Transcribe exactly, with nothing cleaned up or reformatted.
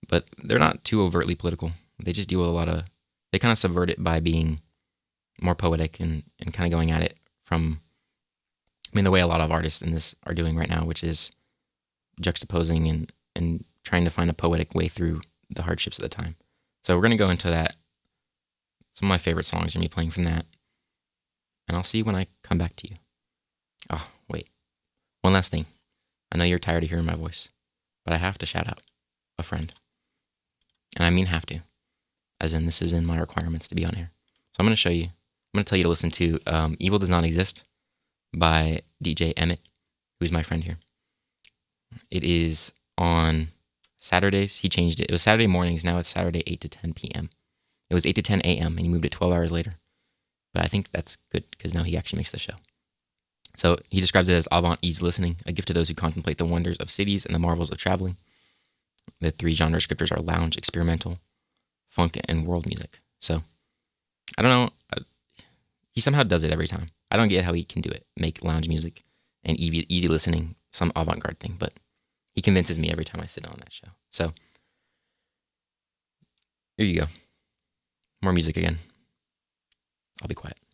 but they're not too overtly political. They just deal with a lot of, they kind of subvert it by being more poetic and, and kind of going at it from, I mean, the way a lot of artists in this are doing right now, which is juxtaposing and, and trying to find a poetic way through the hardships of the time. So we're going to go into that. Some of my favorite songs are going to be playing from that. And I'll see you when I come back to you. Oh, wait. One last thing. I know you're tired of hearing my voice, but I have to shout out a friend. And I mean have to. As in, this is in my requirements to be on air. So I'm going to show you. I'm going to tell you to listen to um, Evil Does Not Exist by D J Emmett, who's my friend here. It is on Saturdays. He changed it. It was Saturday mornings. Now it's Saturday eight to ten p.m. It was eight to ten a.m. and he moved it twelve hours later. But I think that's good because now he actually makes the show. So he describes it as avant ease listening, a gift to those who contemplate the wonders of cities and the marvels of traveling. The three genre descriptors are lounge, experimental, funk, and world music. So I don't know. He somehow does it every time. I don't get how he can do it, make lounge music and easy, easy listening, some avant-garde thing, but he convinces me every time I sit on that show. So here you go. More music again. I'll be quiet.